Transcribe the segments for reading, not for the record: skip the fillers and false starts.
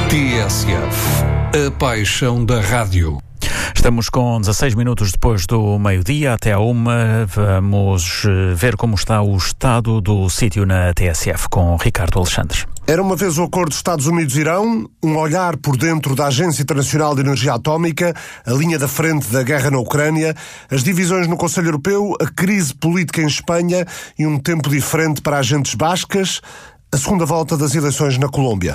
TSF, a paixão da rádio. Estamos com 16 minutos depois do meio-dia, até à 1h. Vamos ver como está o estado do sítio na TSF com Ricardo Alexandre. Era uma vez o acordo Estados Unidos-Irão, um olhar por dentro da Agência Internacional de Energia Atómica, a linha da frente da guerra na Ucrânia, as divisões no Conselho Europeu, a crise política em Espanha e um tempo diferente para agentes bascas, a segunda volta das eleições na Colômbia.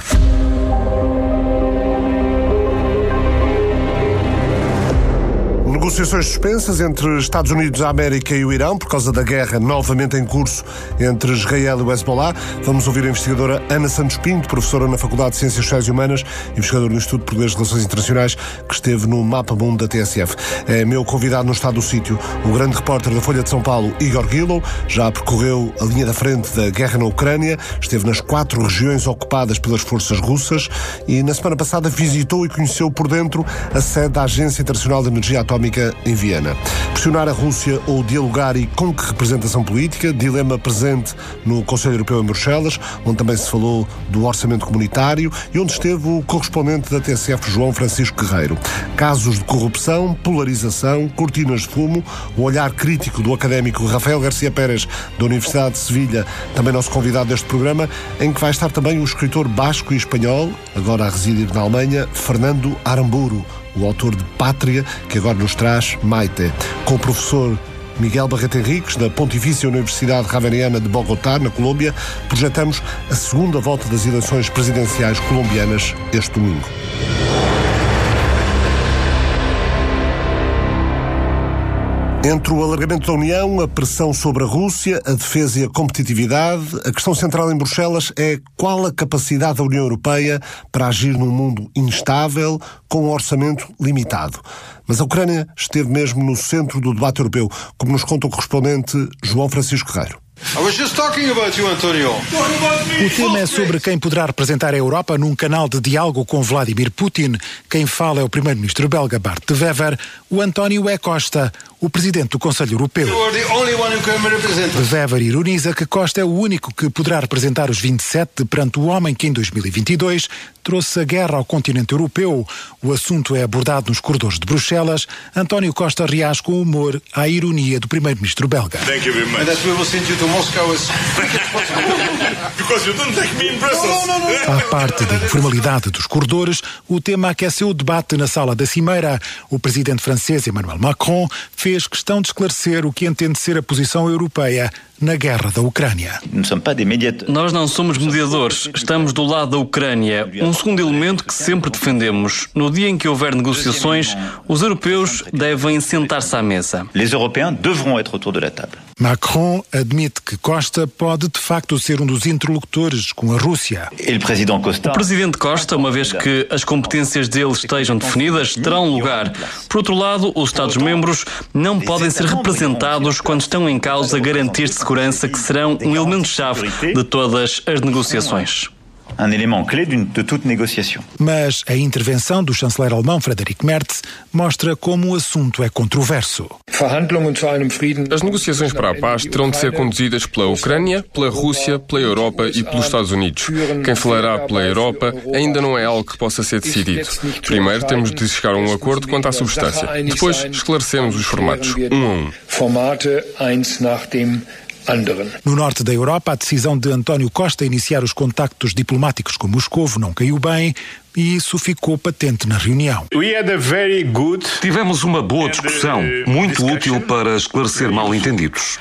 Negociações suspensas entre Estados Unidos da América e o Irão por causa da guerra novamente em curso entre Israel e o Hezbollah. Vamos ouvir a investigadora Ana Santos Pinto, professora na Faculdade de Ciências Sociais e Humanas, investigadora no Instituto Português de Relações Internacionais, que esteve no Mapa Mundo da TSF. É meu convidado no Estado do Sítio, o grande repórter da Folha de São Paulo, Igor Gillow. Já percorreu a linha da frente da guerra na Ucrânia, esteve nas 4 regiões ocupadas pelas forças russas e na semana passada visitou e conheceu por dentro a sede da Agência Internacional de Energia Atómica em Viena. Pressionar a Rússia ou dialogar e com que representação política? Dilema presente no Conselho Europeu em Bruxelas, onde também se falou do orçamento comunitário e onde esteve o correspondente da TSF, João Francisco Guerreiro. Casos de corrupção, polarização, cortinas de fumo, o olhar crítico do académico Rafael García Pérez, da Universidade de Sevilha, também nosso convidado deste programa, em que vai estar também o escritor basco e espanhol, agora a residir na Alemanha, Fernando Aramburu, o autor de Pátria, que agora nos traz Maite. Com o professor Miguel Barreto Henriques, da Pontifícia Universidade Javeriana de Bogotá, na Colômbia, projetamos a segunda volta das eleições presidenciais colombianas este domingo. Entre o alargamento da União, a pressão sobre a Rússia, a defesa e a competitividade, a questão central em Bruxelas é qual a capacidade da União Europeia para agir num mundo instável, com um orçamento limitado. Mas a Ucrânia esteve mesmo no centro do debate europeu, como nos conta o correspondente João Francisco Guerreiro. O tema é sobre quem poderá representar a Europa num canal de diálogo com Vladimir Putin. Quem fala é o primeiro-ministro belga Bart de Wever. O António é Costa, o presidente do Conselho Europeu. De Wever ironiza que Costa é o único que poderá representar os 27 perante o homem que em 2022 trouxe a guerra ao continente europeu. O assunto é abordado nos corredores de Bruxelas. António Costa reage com humor à ironia do primeiro-ministro belga. Thank you very much. À parte da informalidade dos corredores, o tema aqueceu o debate na sala da Cimeira. O presidente francês Emmanuel Macron fez questão de esclarecer o que entende ser a posição europeia na guerra da Ucrânia. Nós não somos mediadores, estamos do lado da Ucrânia. Um segundo elemento que sempre defendemos. No dia em que houver negociações, os europeus devem sentar-se à mesa. Les Européens devront être autour de la table. Macron admite que Costa pode de facto ser um dos interlocutores com a Rússia. O presidente Costa, uma vez que as competências dele estejam definidas, terão lugar. Por outro lado, os Estados-membros não podem ser representados quando estão em causa garantias de segurança que serão um elemento-chave de todas as negociações. Um elemento clé de toute négociation. Mas a intervenção do chanceler alemão Friedrich Merz mostra como o assunto é controverso. As negociações para a paz terão de ser conduzidas pela Ucrânia, pela Rússia, pela Europa e pelos Estados Unidos. Quem falará pela Europa ainda não é algo que possa ser decidido. Primeiro temos de chegar a um acordo quanto à substância. Depois esclarecemos os formatos, um a um. No norte da Europa, a decisão de António Costa iniciar os contactos diplomáticos com Moscovo não caiu bem e isso ficou patente na reunião. Tivemos uma boa discussão, muito útil para esclarecer mal-entendidos.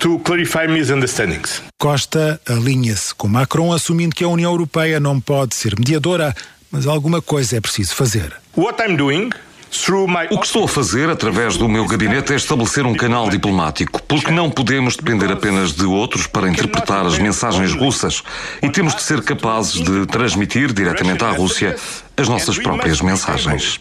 Costa alinha-se com Macron, assumindo que a União Europeia não pode ser mediadora, mas alguma coisa é preciso fazer. O que estou a fazer, através do meu gabinete, é estabelecer um canal diplomático, porque não podemos depender apenas de outros para interpretar as mensagens russas e temos de ser capazes de transmitir diretamente à Rússia as nossas próprias mensagens.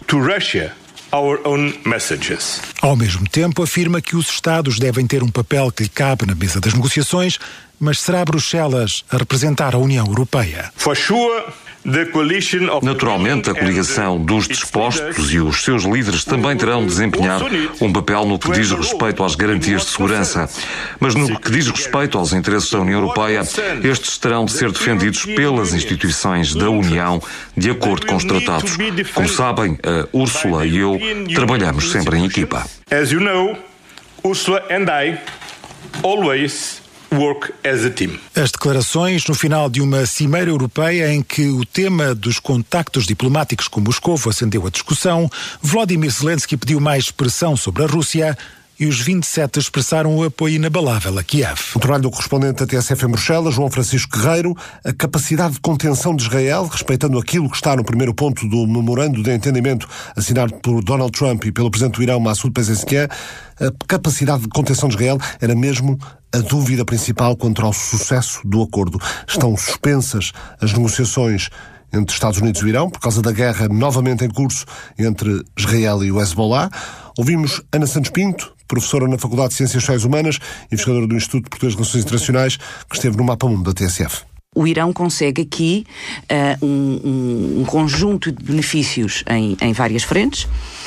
Ao mesmo tempo, afirma que os Estados devem ter um papel que lhe cabe na mesa das negociações, mas será Bruxelas a representar a União Europeia? Naturalmente, a coligação dos dispostos e os seus líderes também terão de desempenhar um papel no que diz respeito às garantias de segurança. Mas no que diz respeito aos interesses da União Europeia, estes terão de ser defendidos pelas instituições da União de acordo com os tratados. Como sabem, a Ursula e eu trabalhamos sempre em equipa. As you know, Ursula and I always work as a team. As declarações no final de uma cimeira europeia em que o tema dos contactos diplomáticos com Moscovo acendeu a discussão, Volodymyr Zelensky pediu mais pressão sobre a Rússia e os 27 expressaram o apoio inabalável a Kiev. O trabalho do correspondente da TSF em Bruxelas, João Francisco Guerreiro, a capacidade de contenção de Israel, respeitando aquilo que está no primeiro ponto do memorando de entendimento assinado por Donald Trump e pelo presidente do Irão, Massoud Pezeshkian, a capacidade de contenção de Israel era mesmo a dúvida principal quanto ao sucesso do acordo. Estão suspensas as negociações entre Estados Unidos e o Irão, por causa da guerra novamente em curso entre Israel e o Hezbollah. Ouvimos Ana Santos Pinto, professora na Faculdade de Ciências Sociais Humanas, investigadora do Instituto Português de Relações Internacionais, que esteve no Mapa Mundo da TSF. O Irão consegue aqui um conjunto de benefícios em várias frentes,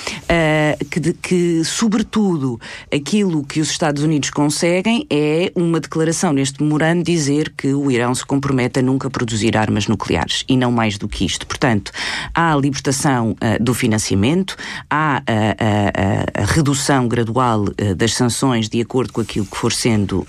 que sobretudo aquilo que os Estados Unidos conseguem é uma declaração neste memorando dizer que o Irão se compromete a nunca produzir armas nucleares e não mais do que isto. Portanto, há a libertação do financiamento, há a redução gradual das sanções de acordo com aquilo que for sendo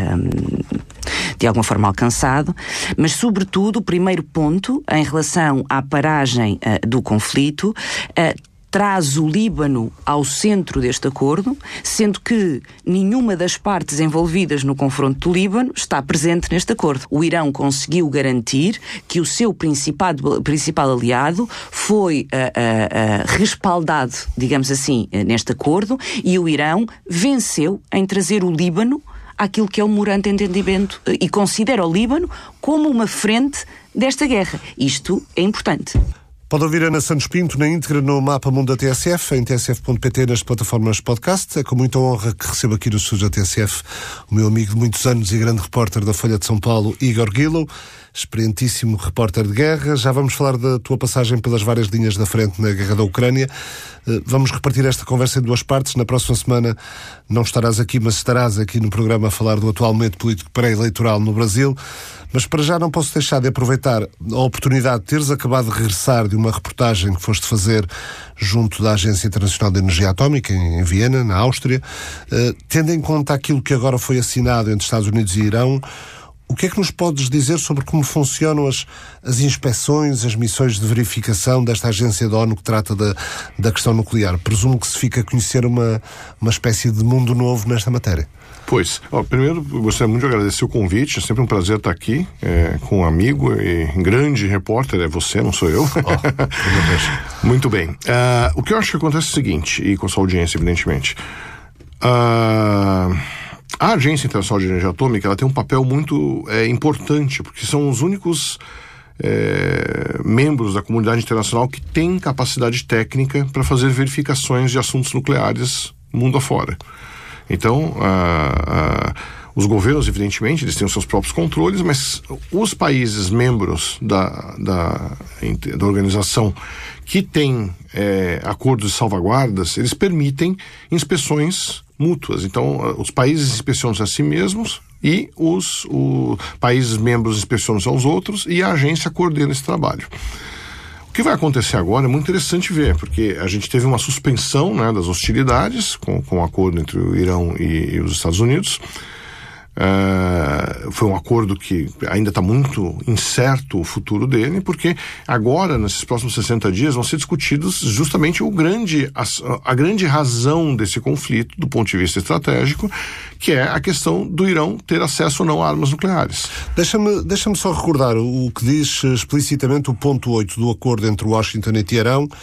de alguma forma alcançado, mas sobretudo o primeiro ponto em relação à paragem do conflito traz o Líbano ao centro deste acordo, sendo que nenhuma das partes envolvidas no confronto do Líbano está presente neste acordo. O Irão conseguiu garantir que o seu principal aliado foi respaldado, digamos assim, neste acordo, e o Irão venceu em trazer o Líbano àquilo que é o memorando de entendimento e considera o Líbano como uma frente desta guerra. Isto é importante. Pode ouvir Ana Santos Pinto na íntegra no Mapa Mundo da TSF, em tsf.pt, nas plataformas podcast. É com muita honra que recebo aqui no estúdio da TSF o meu amigo de muitos anos e grande repórter da Folha de São Paulo, Igor Gilo, experientíssimo repórter de guerra. Já vamos falar da tua passagem pelas várias linhas da frente na guerra da Ucrânia. Vamos repartir esta conversa em duas partes. Na próxima semana não estarás aqui, mas estarás aqui no programa a falar do atual momento político pré-eleitoral no Brasil. Mas para já não posso deixar de aproveitar a oportunidade de teres acabado de regressar de uma reportagem que foste fazer junto da Agência Internacional de Energia Atómica, em Viena, na Áustria. Tendo em conta aquilo que agora foi assinado entre Estados Unidos e Irão, o que é que nos podes dizer sobre como funcionam as inspeções, as missões de verificação desta agência da ONU que trata da questão nuclear? Presumo que se fica a conhecer uma espécie de mundo novo nesta matéria. Pois, primeiro gostaria muito de agradecer o convite, é sempre um prazer estar aqui com um amigo e grande repórter, é você, não sou eu. Muito bem. O que eu acho que acontece é o seguinte, e com a sua audiência, evidentemente, a Agência Internacional de Energia Atômica ela tem um papel muito importante, porque são os únicos membros da comunidade internacional que têm capacidade técnica para fazer verificações de assuntos nucleares mundo afora. Então, os governos, evidentemente, eles têm os seus próprios controles, mas os países membros da organização que têm acordos de salvaguardas, eles permitem inspeções mútuas. Então, os países inspecionam a si mesmos e os países membros inspecionam aos outros e a agência coordena esse trabalho. O que vai acontecer agora é muito interessante ver, porque a gente teve uma suspensão, né, das hostilidades com o acordo entre o Irão e os Estados Unidos. Foi um acordo que ainda está muito incerto o futuro dele, porque agora, nesses próximos 60 dias, vão ser discutidos justamente a grande razão desse conflito, do ponto de vista estratégico, que é a questão do Irão ter acesso ou não a armas nucleares. Deixa-me só recordar o que diz explicitamente o ponto 8 do acordo entre Washington e Teherão.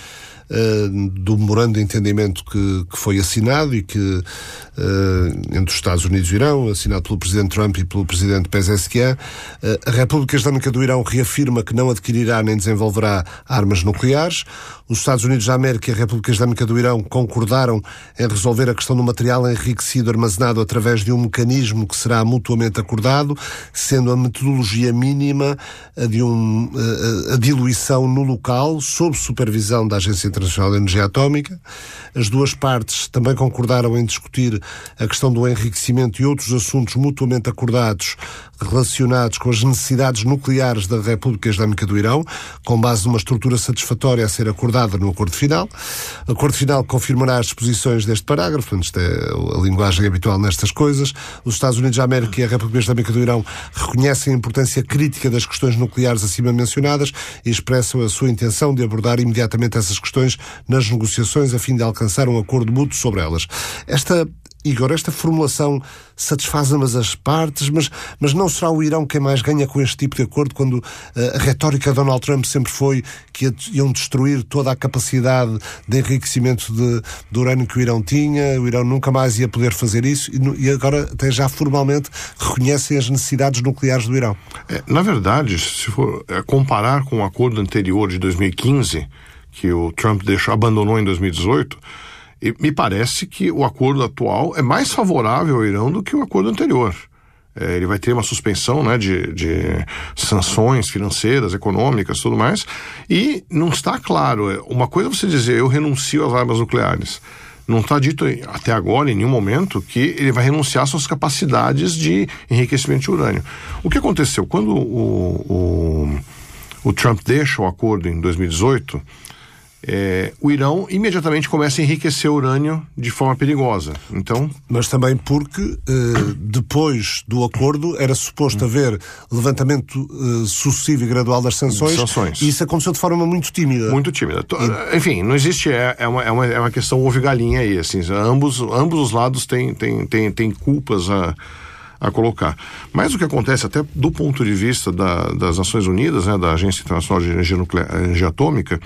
do memorando de entendimento que foi assinado e que entre os Estados Unidos e o Irão, assinado pelo Presidente Trump e pelo Presidente Pezeshkian. A República Islâmica do Irão reafirma que não adquirirá nem desenvolverá armas nucleares. Os Estados Unidos da América e a República Islâmica do Irão concordaram em resolver a questão do material enriquecido armazenado através de um mecanismo que será mutuamente acordado, sendo a metodologia mínima a diluição no local, sob supervisão da Agência Internacional de Energia Atómica. As duas partes também concordaram em discutir a questão do enriquecimento e outros assuntos mutuamente acordados relacionados com as necessidades nucleares da República Islâmica do Irão, com base numa estrutura satisfatória a ser acordada no acordo final. O acordo final confirmará as disposições deste parágrafo, portanto, isto é a linguagem habitual nestas coisas. Os Estados Unidos da América e a República Islâmica do Irão reconhecem a importância crítica das questões nucleares acima mencionadas e expressam a sua intenção de abordar imediatamente essas questões nas negociações a fim de alcançar um acordo mútuo sobre elas. Igor, esta formulação satisfaz ambas as partes, mas não será o Irão quem mais ganha com este tipo de acordo, quando a retórica de Donald Trump sempre foi que iam destruir toda a capacidade de enriquecimento de urânio que o Irão tinha, o Irão nunca mais ia poder fazer isso e agora até já formalmente reconhecem as necessidades nucleares do Irão. Na verdade, se for comparar com o acordo anterior de 2015, que o Trump abandonou em 2018, e me parece que o acordo atual é mais favorável ao Irão do que o acordo anterior. Ele vai ter uma suspensão, né, de sanções financeiras, econômicas, tudo mais, e não está claro. Uma coisa é você dizer, eu renuncio às armas nucleares. Não está dito até agora, em nenhum momento, que ele vai renunciar às suas capacidades de enriquecimento de urânio. O que aconteceu? Quando o Trump deixa o acordo em 2018... o Irão imediatamente começa a enriquecer urânio de forma perigosa. Então... Mas também porque depois do acordo era suposto haver levantamento sucessivo e gradual das sanções. E isso aconteceu de forma muito tímida. Muito tímida. Enfim, não existe... É uma questão ovo e galinha aí. Assim, ambos os lados têm culpas a colocar. Mas o que acontece, até do ponto de vista das Nações Unidas, né, da Agência Internacional de Energia Atômica,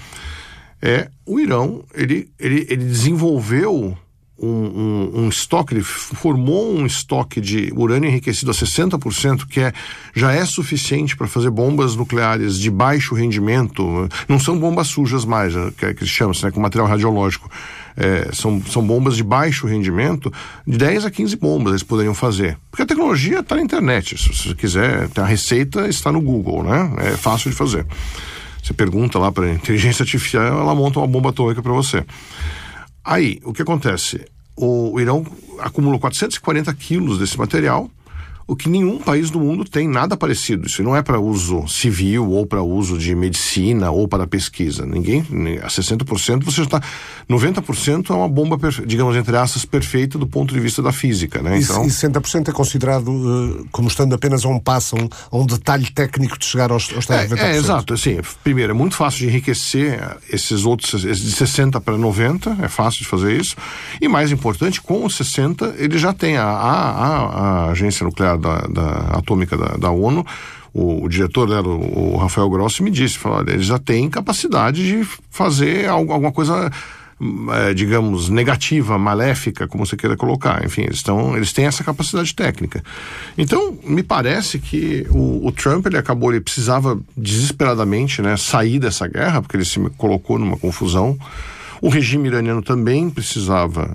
o Irão, ele desenvolveu um estoque, ele formou um estoque de urânio enriquecido a 60%, que já é suficiente para fazer bombas nucleares de baixo rendimento. Não são bombas sujas mais, que chama-se, né, com material radiológico. São bombas de baixo rendimento, de 10 a 15 bombas eles poderiam fazer. Porque a tecnologia está na internet. Se você quiser, a receita está no Google, né? É fácil de fazer. Você pergunta lá para a inteligência artificial, ela monta uma bomba atômica para você. Aí, o que acontece? O Irão acumulou 440 quilos desse material, o que nenhum país do mundo tem nada parecido. Isso não é para uso civil ou para uso de medicina ou para pesquisa. Ninguém, a 60% você já está... 90% é uma bomba, digamos, entre aspas, perfeita do ponto de vista da física, né? Então... E 60% é considerado como estando apenas a um passo, a um detalhe técnico de chegar aos tais 90%. Exato. Assim, primeiro, é muito fácil de enriquecer esses de 60 para 90, é fácil de fazer isso. E mais importante, com os 60, ele já tem a agência nuclear atômica da ONU, o diretor dela, o Rafael Grossi, me disse, eles já têm capacidade de fazer alguma coisa, digamos, negativa, maléfica, como você queira colocar. Enfim, eles têm essa capacidade técnica. Então, me parece que o Trump, ele precisava desesperadamente, né, sair dessa guerra, porque ele se colocou numa confusão. O regime iraniano também precisava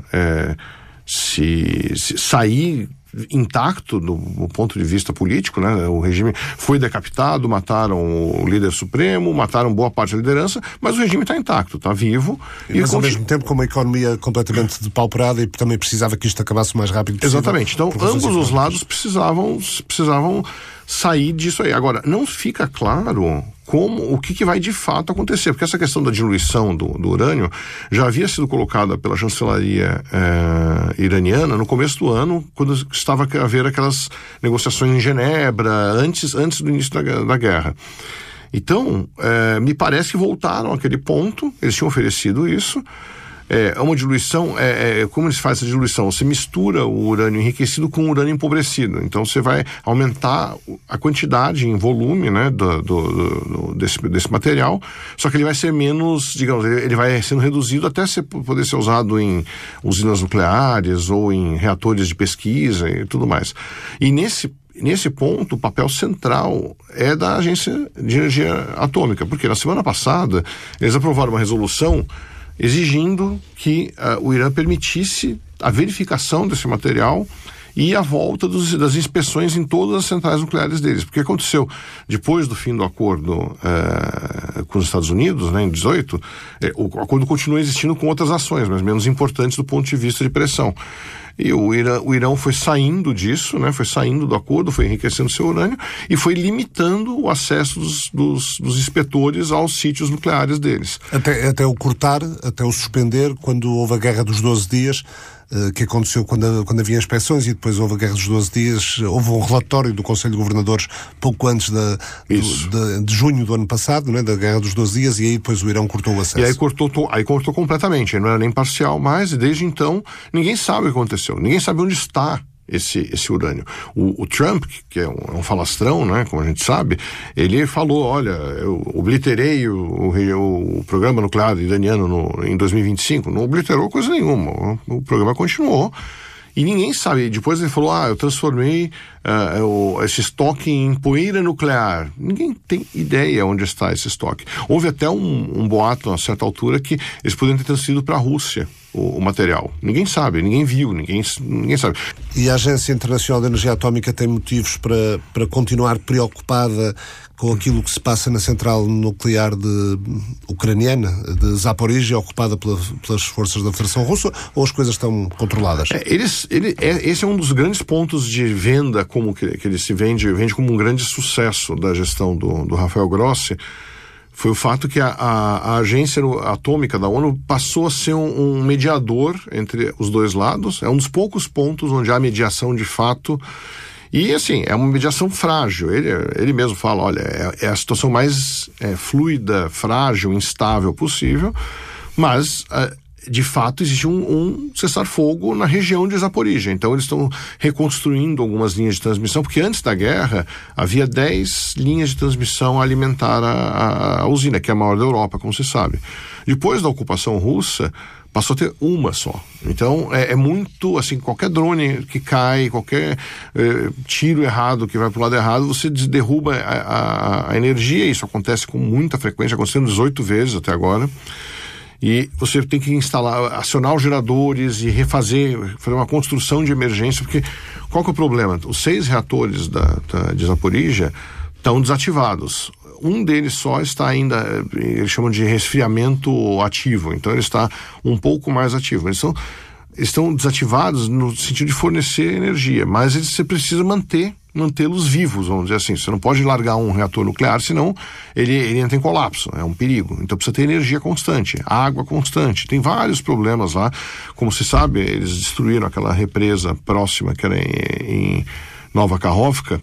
se sair intacto do ponto de vista político, né? O regime foi decapitado, mataram o líder supremo, mataram boa parte da liderança, mas o regime está intacto, está vivo. Mas ao mesmo tempo com uma economia completamente depauperada e também precisava que isto acabasse o mais rápido possível. Exatamente. Então ambos os lados precisavam sair disso aí. Agora, não fica claro o que vai de fato acontecer, porque essa questão da diluição do urânio já havia sido colocada pela chancelaria iraniana no começo do ano, quando estava a haver aquelas negociações em Genebra, antes do início da guerra. Então, me parece que voltaram àquele ponto, eles tinham oferecido isso, É uma diluição, como eles fazem essa diluição? Você mistura o urânio enriquecido com o urânio empobrecido. Então você vai aumentar a quantidade em volume, né, desse material, só que ele vai ser menos, digamos, ele vai sendo reduzido até poder ser usado em usinas nucleares ou em reatores de pesquisa e tudo mais. E nesse ponto, o papel central é da Agência de Energia Atômica, porque na semana passada eles aprovaram uma resolução exigindo que o Irã permitisse a verificação desse material e a volta das inspeções em todas as centrais nucleares deles. Porque aconteceu, depois do fim do acordo com os Estados Unidos, né, em 2018, o acordo continua existindo com outras ações, mas menos importantes do ponto de vista de pressão. E o Irã foi saindo disso, né, foi saindo do acordo, foi enriquecendo seu urânio e foi limitando o acesso dos inspetores aos sítios nucleares deles. Até o cortar, até o suspender, quando houve a Guerra dos 12 Dias, que aconteceu quando havia inspeções, e depois houve a Guerra dos 12 Dias, houve um relatório do Conselho de Governadores pouco antes de junho do ano passado, né, da Guerra dos 12 Dias, e aí depois o Irão cortou o acesso. E aí cortou completamente, não era nem parcial mais, e desde então ninguém sabe o que aconteceu, ninguém sabe onde está esse urânio. O Trump, que é um falastrão, né, como a gente sabe, ele falou, olha, eu obliterei o programa nuclear iraniano em 2025. Não obliterou coisa nenhuma. O programa continuou. E ninguém sabe. Depois ele falou, eu transformei esse estoque em poeira nuclear. Ninguém tem ideia onde está esse estoque. Houve até um boato, a certa altura, que eles poderiam ter transferido para a Rússia o material. Ninguém sabe, ninguém viu, ninguém sabe. E a Agência Internacional de Energia Atómica tem motivos para continuar preocupada com aquilo que se passa na central nuclear ucraniana, de Zaporizhia, ocupada pelas forças da Federação Russa, ou as coisas estão controladas? Esse é um dos grandes pontos de venda, como que ele se vende como um grande sucesso da gestão do Rafael Grossi, foi o fato que a agência atômica da ONU passou a ser um mediador entre os dois lados. É um dos poucos pontos onde há mediação de fato. E, assim, é uma mediação frágil. Ele mesmo fala, olha, é a situação mais fluida, frágil, instável possível, mas de fato existe um cessar-fogo na região de Zaporizhia. Então eles estão reconstruindo algumas linhas de transmissão, porque antes da guerra havia 10 linhas de transmissão a alimentar a usina, que é a maior da Europa, como se sabe. Depois da ocupação russa, passou a ter uma só. Então é muito, assim, qualquer drone que cai, qualquer tiro errado que vai para o lado errado, você derruba a energia. Isso acontece com muita frequência, aconteceu 18 vezes até agora. E você tem que acionar os geradores e fazer uma construção de emergência, porque qual que é o problema? Os 6 reatores de Zaporizhia estão desativados. Um deles só está ainda, eles chamam de resfriamento ativo, então ele está um pouco mais ativo. Eles estão desativados no sentido de fornecer energia, mas você precisa mantê-los vivos, vamos dizer assim. Você não pode largar um reator nuclear, senão ele entra em colapso, é um perigo. Então precisa ter energia constante, água constante. Tem vários problemas lá. Como se sabe, eles destruíram aquela represa próxima, que era em Nova Kakhovka,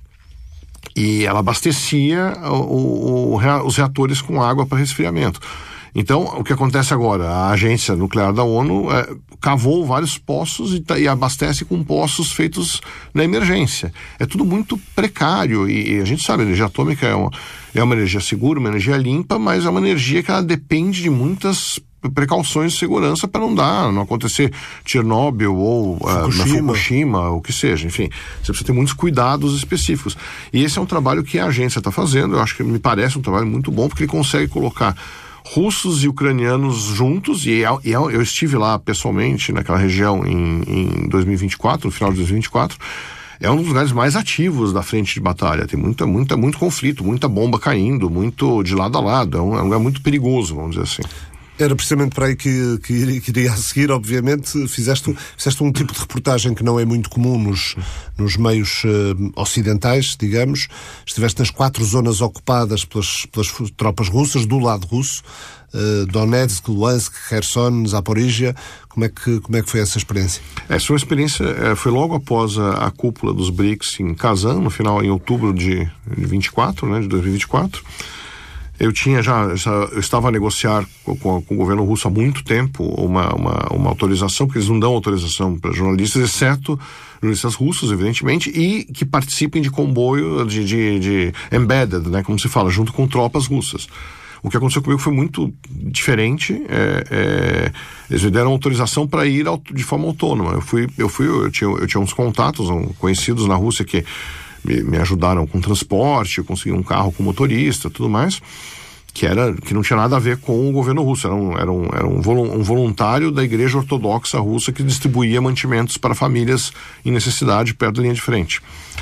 e ela abastecia os reatores com água para resfriamento. Então, o que acontece agora? A agência nuclear da ONU cavou vários poços e abastece com poços feitos na emergência. É tudo muito precário e a gente sabe, a energia atômica é uma energia segura, uma energia limpa, mas é uma energia que ela depende de muitas precauções de segurança para não acontecer Chernobyl ou Fukushima, o que seja. Enfim, você precisa ter muitos cuidados específicos. E esse é um trabalho que a agência está fazendo. Eu acho que me parece um trabalho muito bom, porque ele consegue colocar russos e ucranianos juntos, e eu estive lá pessoalmente naquela região em 2024, no final de 2024, é um dos lugares mais ativos da frente de batalha. Tem muito conflito, muita bomba caindo, muito de lado a lado. É um lugar muito perigoso, vamos dizer assim. Era precisamente para aí que iria a seguir. Obviamente fizeste um tipo de reportagem que não é muito comum nos meios ocidentais, digamos. Estiveste nas 4 zonas ocupadas pelas tropas russas, do lado russo, Donetsk, Luhansk, Kherson, Zaporizhia. Como é que foi essa experiência? Essa foi uma experiência, foi logo após a cúpula dos BRICS em Kazan, em outubro de 2024. Eu estava a negociar com o governo russo há muito tempo uma autorização, porque eles não dão autorização para jornalistas, exceto jornalistas russos, evidentemente, e que participem de comboio de embedded, né, como se fala, junto com tropas russas. O que aconteceu comigo foi muito diferente. Eles me deram autorização para ir de forma autônoma. Eu tinha uns contatos, conhecidos na Rússia que me ajudaram com transporte, eu consegui um carro com motorista, tudo mais, que não tinha nada a ver com o governo russo. Era um voluntário da Igreja Ortodoxa Russa que distribuía mantimentos para famílias em necessidade perto da linha de frente.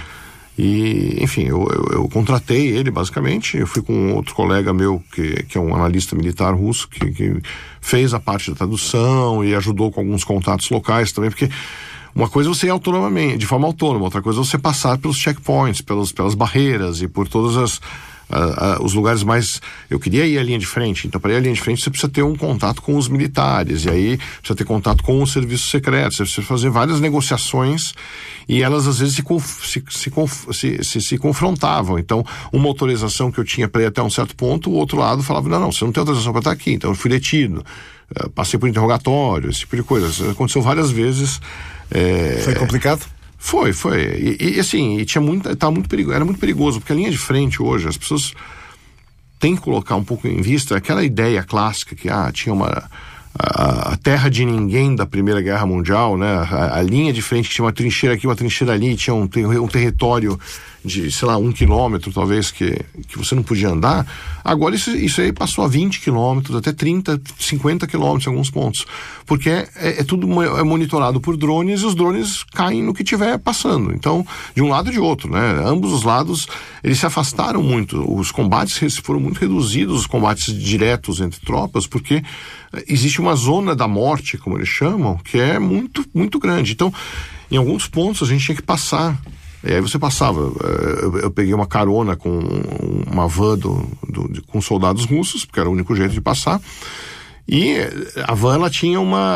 E, enfim, eu contratei ele, basicamente. Eu fui com outro colega meu, que é um analista militar russo, que fez a parte da tradução e ajudou com alguns contatos locais também, porque uma coisa é você ir autonomamente, de forma autônoma, outra coisa é você passar pelos checkpoints, pelas barreiras e por todas os lugares mais... Eu queria ir à linha de frente, então para ir à linha de frente você precisa ter um contato com os militares, e aí precisa ter contato com os serviços secretos, você precisa fazer várias negociações, e elas às vezes se confrontavam. Então, uma autorização que eu tinha para ir até um certo ponto, o outro lado falava, não, você não tem autorização para estar aqui, então eu fui detido, passei por interrogatório, esse tipo de coisa. Isso aconteceu várias vezes. Foi complicado? Foi. E assim, era muito perigoso, porque a linha de frente hoje, as pessoas têm que colocar um pouco em vista aquela ideia clássica que tinha a terra de ninguém da Primeira Guerra Mundial, né? A linha de frente, que tinha uma trincheira aqui, uma trincheira ali, tinha um território de, 1 quilômetro, talvez, que você não podia andar. Agora isso aí passou a 20 quilômetros, até 30, 50 quilômetros em alguns pontos. Porque tudo monitorado por drones, e os drones caem no que estiver passando. Então, de um lado e de outro, né? Ambos os lados, eles se afastaram muito. Os combates foram muito reduzidos, os combates diretos entre tropas, porque existe uma zona da morte, como eles chamam, que é muito, muito grande. Então, em alguns pontos a gente tinha que passar. E aí você passava. Eu peguei uma carona com uma van com soldados russos, porque era o único jeito de passar. E a van, ela tinha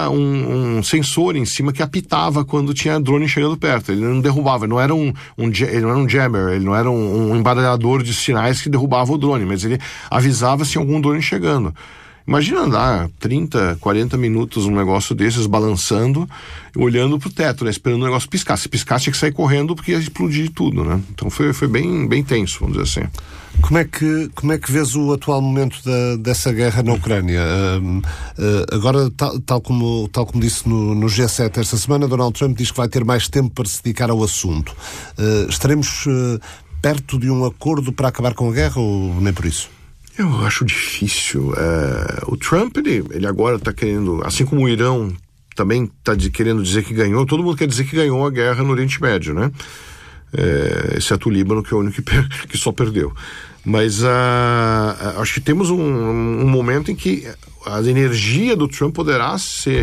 um sensor em cima que apitava quando tinha drone chegando perto. Ele não derrubava, ele não era um jammer, ele não era um embaralhador de sinais que derrubava o drone, mas ele avisava se algum drone chegando. Imagina andar 30, 40 minutos um negócio desses balançando, olhando pro teto, né? Esperando o negócio piscar. Se piscar, tinha que sair correndo porque ia explodir tudo, né? Então foi bem, bem tenso, vamos dizer assim. Como é que vês o atual momento dessa guerra na Ucrânia? Agora, tal como disse no G7 esta semana, Donald Trump diz que vai ter mais tempo para se dedicar ao assunto. Estaremos perto de um acordo para acabar com a guerra ou nem por isso? Eu acho difícil. O Trump, ele agora está querendo, assim como o Irão também está querendo dizer que ganhou, todo mundo quer dizer que ganhou a guerra no Oriente Médio, né? Exceto o Líbano, que é o único que só perdeu. Mas acho que temos um momento em que a energia do Trump poderá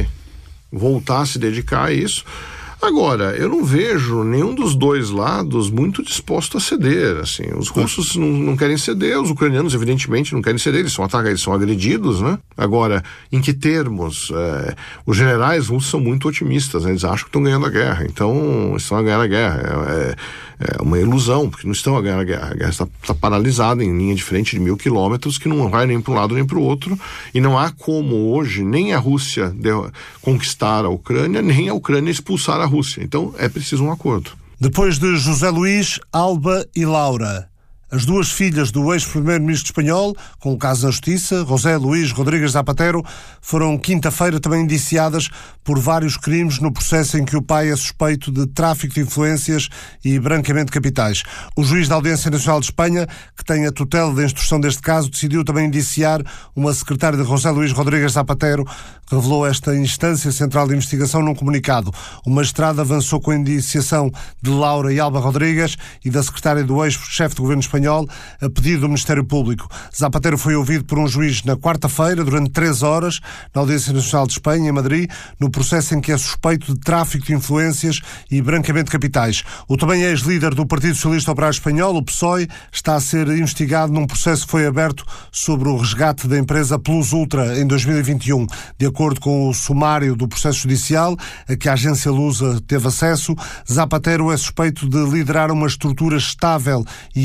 voltar a se dedicar a isso. Agora, eu não vejo nenhum dos dois lados muito disposto a ceder, assim. Os russos não querem ceder, os ucranianos, evidentemente, não querem ceder, eles são atacados, eles são agredidos, né? Agora, em que termos? Os generais russos são muito otimistas, né? Eles acham que estão ganhando a guerra, então estão a ganhar a guerra. É uma ilusão, porque não estão a ganhar a guerra está paralisada em linha de frente de 1.000 quilômetros, que não vai nem para um lado nem para o outro, e não há como hoje nem a Rússia conquistar a Ucrânia, nem a Ucrânia expulsar a Rússia. Então é preciso um acordo. Depois de José Luís, Alba e Laura, as duas filhas do ex-primeiro-ministro espanhol, com o caso na justiça, José Luís Rodrígues Zapatero, foram quinta-feira também indiciadas por vários crimes no processo em que o pai é suspeito de tráfico de influências e branqueamento de capitais. O juiz da Audiência Nacional de Espanha, que tem a tutela da instrução deste caso, decidiu também indiciar uma secretária de José Luís Rodrígues Zapatero, revelou esta instância central de investigação num comunicado. O magistrado avançou com a indiciação de Laura e Alba Rodrígues e da secretária do ex-chefe do governo espanhol, a pedido do Ministério Público. Zapatero foi ouvido por um juiz na quarta-feira, durante 3 horas, na Audiência Nacional de Espanha, em Madrid, no processo em que é suspeito de tráfico de influências e branqueamento de capitais. O também ex-líder do Partido Socialista Operário Espanhol, o PSOE, está a ser investigado num processo que foi aberto sobre o resgate da empresa Plus Ultra em 2021. De acordo com o sumário do processo judicial, a que a agência Lusa teve acesso, Zapatero é suspeito de liderar uma estrutura estável e hierarquizada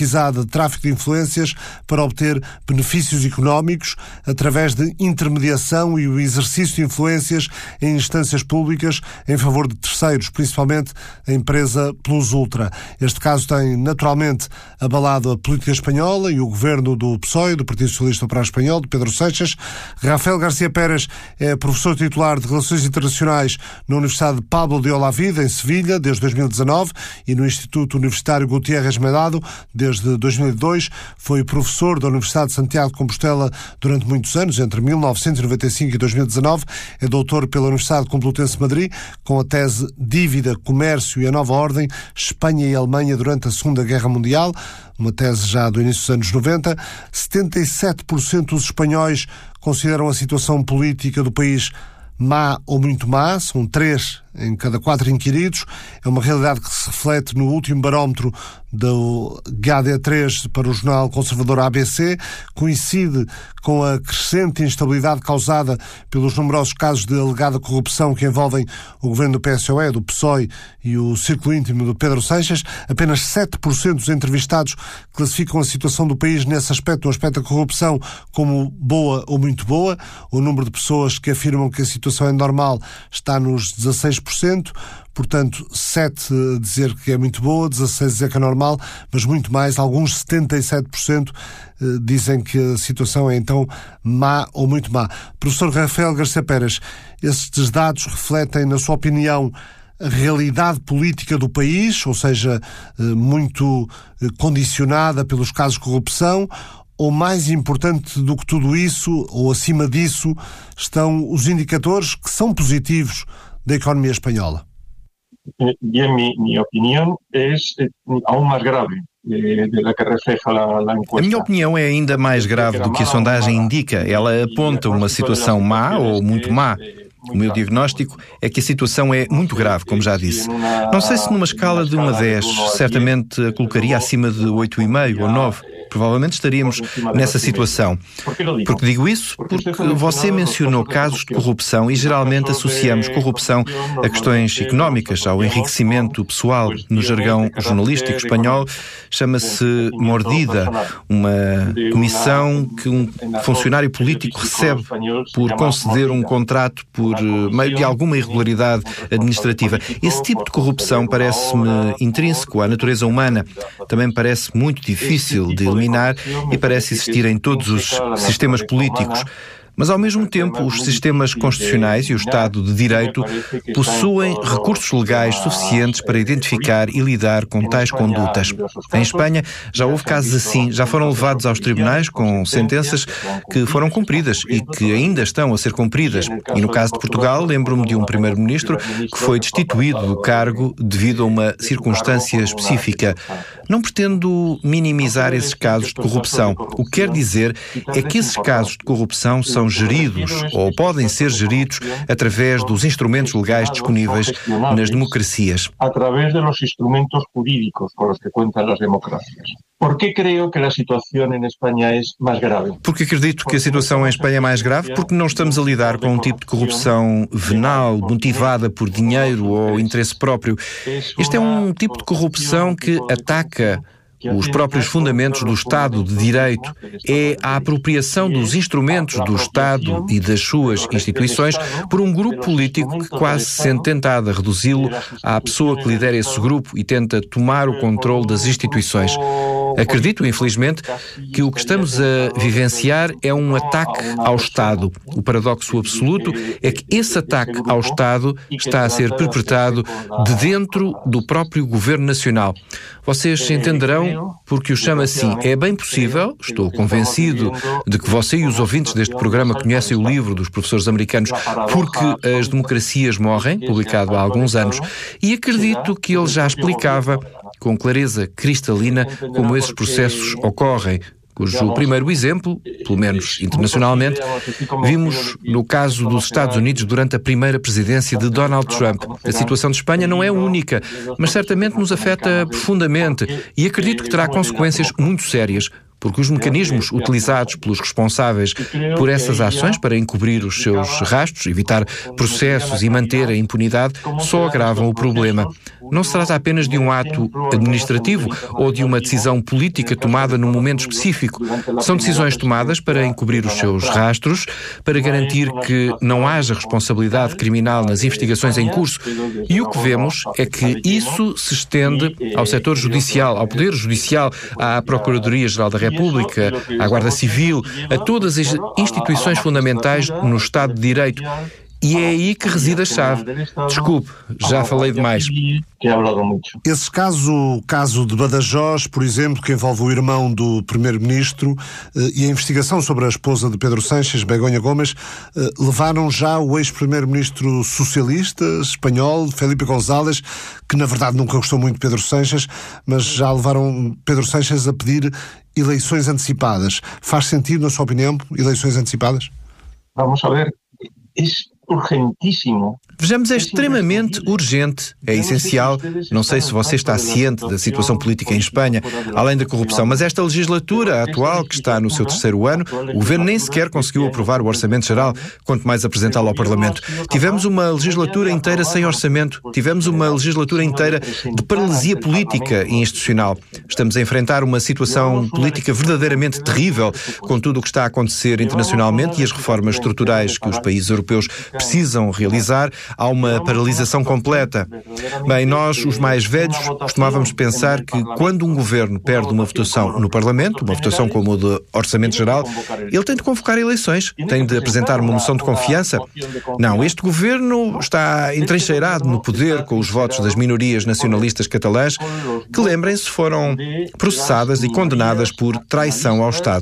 utilizada de tráfico de influências para obter benefícios económicos através de intermediação e o exercício de influências em instâncias públicas em favor de terceiros, principalmente a empresa Plus Ultra. Este caso tem naturalmente abalado a política espanhola e o governo do PSOE, do Partido Socialista Operário Espanhol, de Pedro Sánchez. Rafael García Pérez é professor titular de Relações Internacionais na Universidade Pablo de Olavide, em Sevilha, desde 2019, e no Instituto Universitário Gutiérrez Mellado, desde 2002. Foi professor da Universidade de Santiago de Compostela durante muitos anos, entre 1995 e 2019. É doutor pela Universidade Complutense de Madrid, com a tese Dívida, Comércio e a Nova Ordem, Espanha e Alemanha durante a Segunda Guerra Mundial, uma tese já do início dos anos 90. 77% dos espanhóis consideram a situação política do país má ou muito má, são 3 em cada 4 inquiridos. É uma realidade que se reflete no último barómetro do GAD3 para o jornal conservador ABC, coincide com a crescente instabilidade causada pelos numerosos casos de alegada corrupção que envolvem o governo do PSOE, do PSOE e o círculo íntimo do Pedro Sánchez. Apenas 7% dos entrevistados classificam a situação do país nesse aspecto, no aspecto da corrupção, como boa ou muito boa. O número de pessoas que afirmam que a situação é normal está nos 16%. Portanto, 7 a dizer que é muito boa, 16 a dizer que é normal, mas muito mais, alguns 77% dizem que a situação é então má ou muito má. Professor Rafael García Pérez, estes dados refletem, na sua opinião, a realidade política do país, ou seja, muito condicionada pelos casos de corrupção, ou mais importante do que tudo isso, ou acima disso, estão os indicadores que são positivos da economia espanhola? Bien, mi opinión es aún más grave de la que refleja la encuesta. A minha opinião é ainda mais grave do que a sondagem indica. Ela aponta uma situação má ou muito má. O meu diagnóstico é que a situação é muito grave, como já disse. Não sei se numa escala de 1 a 10, certamente a colocaria acima de 8,5 ou 9. Provavelmente estaríamos nessa situação. Porque digo isso? Porque você mencionou casos de corrupção e geralmente associamos corrupção a questões económicas, ao enriquecimento pessoal. No jargão jornalístico espanhol chama-se mordida, uma comissão que um funcionário político recebe por conceder um contrato por meio de alguma irregularidade administrativa. Esse tipo de corrupção parece-me intrínseco à natureza humana. Também parece muito difícil de eliminar e parece existir em todos os sistemas políticos. Mas, ao mesmo tempo, os sistemas constitucionais e o Estado de Direito possuem recursos legais suficientes para identificar e lidar com tais condutas. Em Espanha já houve casos assim, já foram levados aos tribunais com sentenças que foram cumpridas e que ainda estão a ser cumpridas. E no caso de Portugal, lembro-me de um primeiro-ministro que foi destituído do cargo devido a uma circunstância específica. Não pretendo minimizar esses casos de corrupção. O que quer dizer é que esses casos de corrupção são geridos ou podem ser geridos através dos instrumentos legais disponíveis nas democracias. Através dos instrumentos jurídicos com os que contam as democracias. Por que creio que a situação em Espanha é mais grave? Porque acredito que a situação em Espanha é mais grave porque não estamos a lidar com um tipo de corrupção venal, motivada por dinheiro ou interesse próprio. Este é um tipo de corrupção que ataca os próprios fundamentos do Estado de Direito. É a apropriação dos instrumentos do Estado e das suas instituições por um grupo político que quase se sente tentado a reduzi-lo à pessoa que lidera esse grupo e tenta tomar o controle das instituições. Acredito, infelizmente, que o que estamos a vivenciar é um ataque ao Estado. O paradoxo absoluto é que esse ataque ao Estado está a ser perpetrado de dentro do próprio Governo Nacional. Vocês entenderão porque o chamo assim. É bem possível, estou convencido de que você e os ouvintes deste programa conhecem o livro dos professores americanos Porque as Democracias Morrem, publicado há alguns anos, e acredito que ele já explicava com clareza cristalina como esses processos ocorrem, cujo primeiro exemplo, pelo menos internacionalmente, vimos no caso dos Estados Unidos durante a primeira presidência de Donald Trump. A situação de Espanha não é única, mas certamente nos afeta profundamente e acredito que terá consequências muito sérias. porque os mecanismos utilizados pelos responsáveis por essas ações para encobrir os seus rastros, evitar processos e manter a impunidade, só agravam o problema. Não se trata apenas de um ato administrativo ou de uma decisão política tomada num momento específico. São decisões tomadas para encobrir os seus rastros, para garantir que não haja responsabilidade criminal nas investigações em curso. E o que vemos é que isso se estende ao setor judicial, ao Poder Judicial, à Procuradoria-Geral da República, à Guarda Civil, a todas as instituições fundamentais no Estado de Direito. E é aí que reside a chave. Desculpe, já falei demais. Esse caso de Badajoz, por exemplo, que envolve o irmão do Primeiro-Ministro e a investigação sobre a esposa de Pedro Sánchez, Begonha Gomes, levaram já o ex-Primeiro-Ministro socialista espanhol, Felipe González, que na verdade nunca gostou muito de Pedro Sánchez, mas já levaram Pedro Sánchez a pedir eleições antecipadas. Faz sentido, na sua opinião, eleições antecipadas? Vamos a ver. Urgentíssimo. Vejamos, é extremamente urgente, é essencial. Não sei se você está ciente da situação política em Espanha, além da corrupção, mas esta legislatura atual, que está no seu 3º ano, o governo nem sequer conseguiu aprovar o Orçamento Geral, quanto mais apresentá-lo ao Parlamento. Tivemos uma legislatura inteira sem orçamento, tivemos uma legislatura inteira de paralisia política e institucional. Estamos a enfrentar uma situação política verdadeiramente terrível, com tudo o que está a acontecer internacionalmente e as reformas estruturais que os países europeus precisam realizar. Há uma paralisação completa. Bem, nós, os mais velhos, costumávamos pensar que quando um governo perde uma votação no Parlamento, uma votação como o de Orçamento Geral, ele tem de convocar eleições, tem de apresentar uma moção de confiança. Não, este governo está entrincheirado no poder com os votos das minorias nacionalistas catalãs, que, lembrem-se, foram processadas e condenadas por traição ao Estado.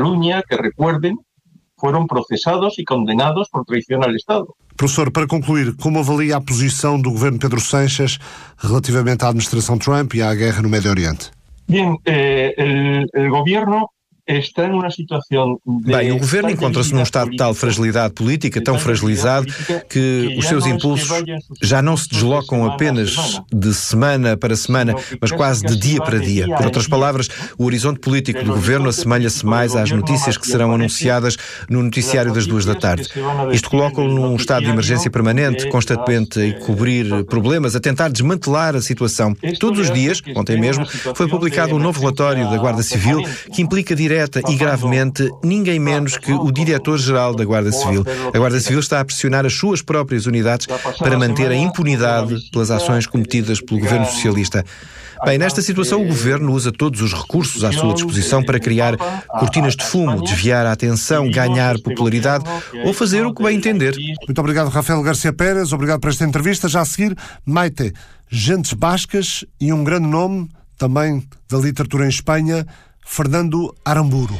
Foram processados e condenados por traição ao Estado. Professor, para concluir, como avalia a posição do governo Pedro Sánchez relativamente à administração Trump e à guerra no Médio Oriente? Bem, o governo está numa situação de... Bem, o governo encontra-se num estado de tal fragilidade política, tão fragilizado, que os seus impulsos já não se deslocam apenas de semana para semana, mas quase de dia para dia. Por outras palavras, o horizonte político do governo assemelha-se mais às notícias que serão anunciadas no noticiário das 14h. Isto coloca-o num estado de emergência permanente, constantemente a cobrir problemas, a tentar desmantelar a situação. Todos os dias, ontem mesmo, foi publicado um novo relatório da Guarda Civil que implica direta e gravemente ninguém menos que o Diretor-Geral da Guarda Civil. A Guarda Civil está a pressionar as suas próprias unidades para manter a impunidade pelas ações cometidas pelo governo socialista. Bem, nesta situação o governo usa todos os recursos à sua disposição para criar cortinas de fumo, desviar a atenção, ganhar popularidade ou fazer o que bem entender. Muito obrigado, Rafael García Pérez. Obrigado por esta entrevista. Já a seguir, Maite, Gentes Bascas e um grande nome, também da literatura em Espanha, Fernando Aramburu.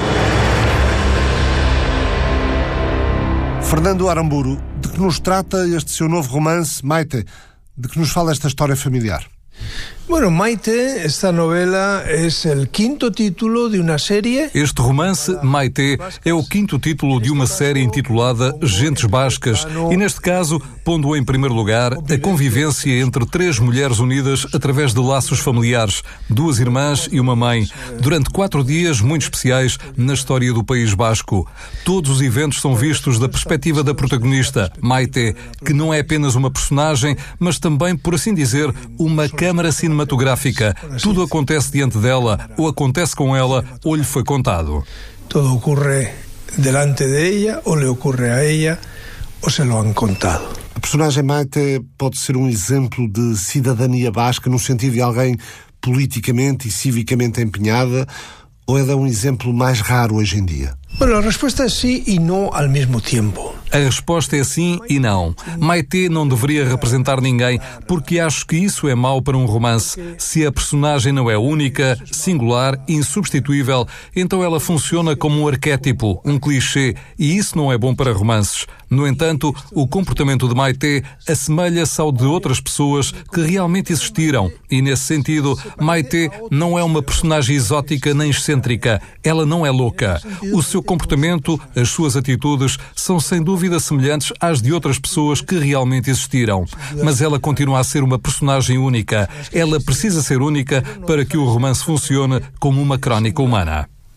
Fernando Aramburu, de que nos trata este seu novo romance, Maite? De que nos fala esta história familiar? Bueno, Maite, esta novela es el quinto título de una serie. Este romance, Maite, é o quinto título de uma série intitulada Gentes Bascas e, neste caso, pondo em primeiro lugar a convivência entre 3 mulheres unidas através de laços familiares, 2 irmãs e uma mãe, durante 4 dias muito especiais na história do País Basco. Todos os eventos são vistos da perspectiva da protagonista, Maite, que não é apenas uma personagem, mas também, por assim dizer, uma câmara cinematográfica. Tudo acontece diante dela, ou acontece com ela, ou lhe foi contado. Tudo ocorre delante de ella, ou lhe ocorre a ella, ou se lo han contado. A personagem Maite pode ser um exemplo de cidadania basca no sentido de alguém politicamente e civicamente empenhada, ou ela é um exemplo mais raro hoje em dia? Bueno, a resposta é sim e não ao mesmo tempo. A resposta é sim e não. Maite não deveria representar ninguém, porque acho que isso é mau para um romance. Se a personagem não é única, singular, insubstituível, então ela funciona como um arquétipo, um clichê, e isso não é bom para romances. No entanto, o comportamento de Maite assemelha-se ao de outras pessoas que realmente existiram, e nesse sentido, Maite não é uma personagem exótica nem excêntrica. Ela não é louca. O seu comportamento, as suas atitudes, são sem dúvida semelhantes às de outras pessoas que realmente existiram. Mas ela continua a ser uma personagem única. Ela precisa ser única para que o romance funcione como uma crónica humana.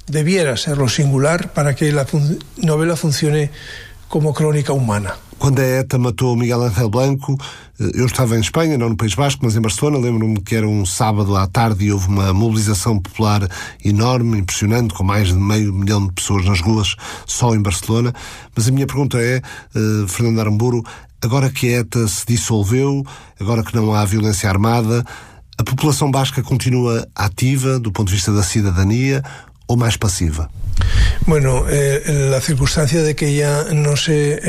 debiera ser lo singular para que la novela funcione como crónica humana. Quando a ETA matou Miguel Ángel Blanco, eu estava em Espanha, não no País Basco, mas em Barcelona. Lembro-me que era um sábado à tarde e houve uma mobilização popular enorme, impressionante, com mais de 500 mil de pessoas nas ruas, só em Barcelona. Mas a minha pergunta é, Fernando Aramburu, agora que a ETA se dissolveu, agora que não há violência armada, a população basca continua ativa do ponto de vista da cidadania ou mais passiva? Bueno, la circunstancia de que ya no se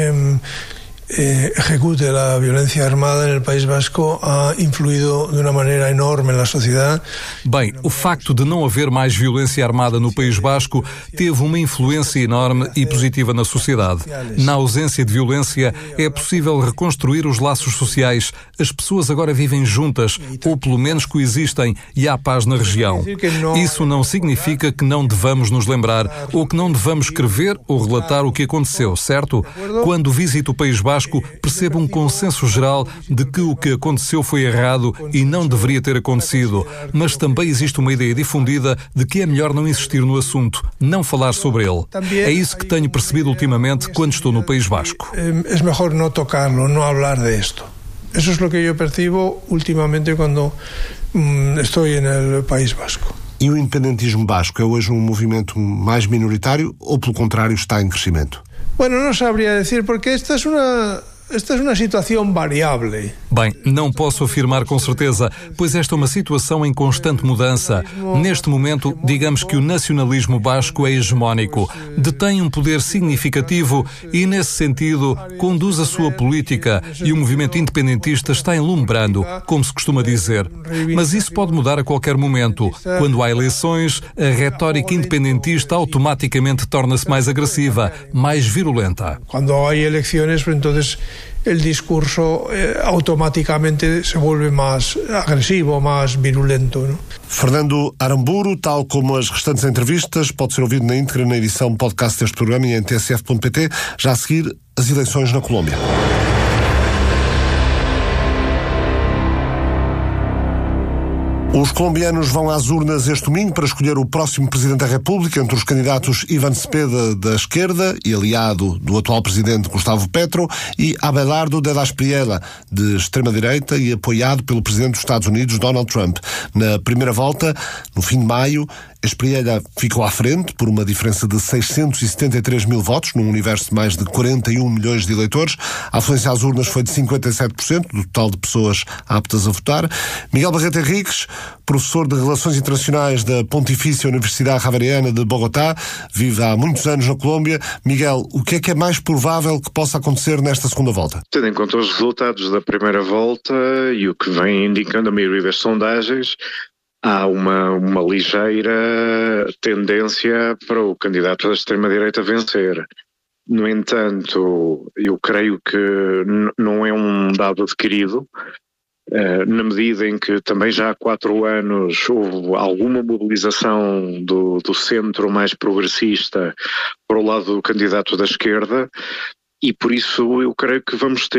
ejecute la violencia armada en el País Vasco ha influido de uma maneira enorme na sociedade. Bem, o facto de não haver mais violência armada no País Basco teve uma influência enorme e positiva na sociedade. Na ausência de violência, é possível reconstruir os laços sociais. As pessoas agora vivem juntas, ou pelo menos coexistem, e há paz na região. Isso não significa que não devamos nos lembrar, ou que não devamos escrever ou relatar o que aconteceu, certo? Quando visito o País Basco, percebo um consenso geral de que o que aconteceu foi errado e não deveria ter acontecido, mas também existe uma ideia difundida de que é melhor não insistir no assunto, não falar sobre ele. É isso que tenho percebido ultimamente quando estou no País Basco. É melhor não tocarlo, não falar disto. Isso é o que eu percebo ultimamente quando estou no País Basco. E o independentismo basco é hoje um movimento mais minoritário ou, pelo contrário, está em crescimento? Bueno, no sabría decir, porque esta es una situación variable. Bem, não posso afirmar com certeza, pois esta é uma situação em constante mudança. Neste momento, digamos que o nacionalismo basco é hegemónico, detém um poder significativo e, nesse sentido, conduz a sua política e o movimento independentista está enlumbrando, como se costuma dizer. Mas isso pode mudar a qualquer momento. Quando há eleições, a retórica independentista automaticamente torna-se mais agressiva, mais virulenta. Quando há eleições, então o discurso automaticamente se vuelve mais agressivo, mais virulento. ¿No? Fernando Aramburu, tal como as restantes entrevistas, pode ser ouvido na íntegra na edição podcast deste programa e em tsf.pt. Já a seguir, as eleições na Colômbia. Os colombianos vão às urnas este domingo para escolher o próximo Presidente da República entre os candidatos Iván Cepeda, da esquerda e aliado do atual Presidente Gustavo Petro, e Abelardo de la Espriella, de extrema-direita e apoiado pelo Presidente dos Estados Unidos, Donald Trump. Na primeira volta, no fim de maio, Espriella ficou à frente por uma diferença de 673 mil votos, num universo de mais de 41 milhões de eleitores. A afluência às urnas foi de 57% do total de pessoas aptas a votar. Miguel Barreto Henriques, professor de Relações Internacionais da Pontifícia Universidade Javeriana de Bogotá, vive há muitos anos na Colômbia. Miguel, o que é mais provável que possa acontecer nesta segunda volta? Tendo em conta os resultados da primeira volta e o que vem indicando a maioria das sondagens, há uma ligeira tendência para o candidato da extrema-direita vencer. No entanto, eu creio que não é um dado adquirido, na medida em que também já há 4 anos houve alguma mobilização do centro mais progressista para o lado do candidato da esquerda, e por isso eu creio que vamos ter